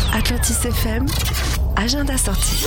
Atlantis FM, agenda sorti.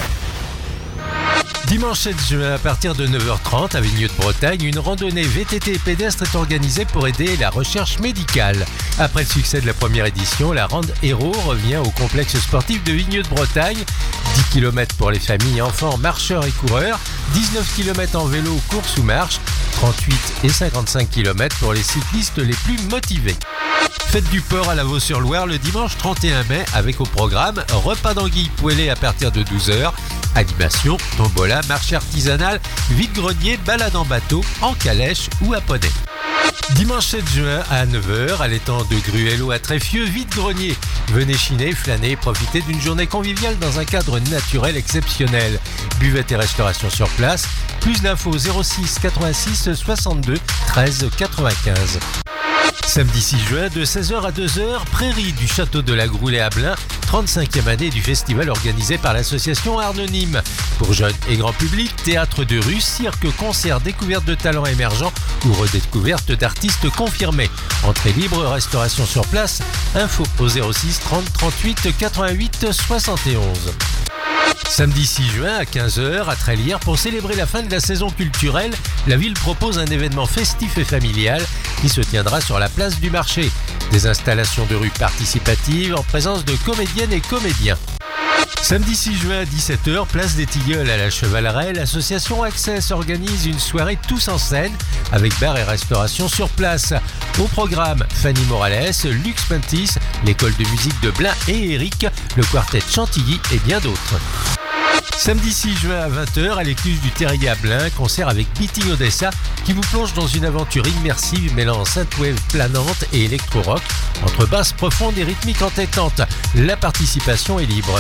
Dimanche 7 juin, à partir de 9h30, à Vigneux de Bretagne, une randonnée VTT et pédestre est organisée pour aider la recherche médicale. Après le succès de la première édition, la Rande Héros revient au complexe sportif de Vigneux de Bretagne. 10 km pour les familles, enfants, marcheurs et coureurs, 19 km en vélo, course ou marche, 38 et 55 km pour les cyclistes les plus motivés. Fête du Port à Lavaux-sur-Loire le dimanche 31 mai avec au programme repas d'anguilles poêlées à partir de 12h, animation, tombola, marché artisanal, vide-grenier, balade en bateau, en calèche ou à poney. Dimanche 7 juin à 9h, à l'étang de Gruello à Tréfieux, vide-grenier. Venez chiner, flâner et profiter d'une journée conviviale dans un cadre naturel exceptionnel. Buvette et restauration sur place. Plus d'infos 06 86 62 13 95. Samedi 6 juin, de 16h à 2h, Prairie du Château de la Groulée à Blain, 35e année du festival organisé par l'association Arnonyme. Pour jeunes et grand public, théâtre de rue, cirque, concert, découverte de talents émergents ou redécouverte d'artistes confirmés. Entrée libre, restauration sur place, info au 06 30 38 88 71. Samedi 6 juin à 15h à Trélières, pour célébrer la fin de la saison culturelle, la ville propose un événement festif et familial qui se tiendra sur la place du marché. Des installations de rue participatives en présence de comédiennes et comédiens. Samedi 6 juin à 17h, place des Tilleuls à la Chevaleraie, l'association Access organise une soirée tous en scène avec bar et restauration sur place. Au programme, Fanny Morales, Lux Pantis, l'école de musique de Blain et Eric, le quartet Chantilly et bien d'autres. Samedi 6 juin à 20h, à l'écluse du Terrier à Blain, concert avec Beating Odessa qui vous plonge dans une aventure immersive mêlant synthwave planante et électro-rock entre basse profonde et rythmique entêtante. La participation est libre.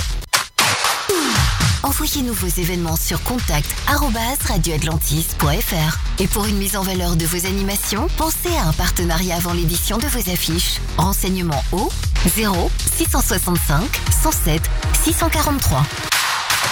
Envoyez-nous vos événements sur contact@radioatlantis.fr. Et pour une mise en valeur de vos animations, pensez à un partenariat avant l'édition de vos affiches. Renseignements au 0 665 107 643.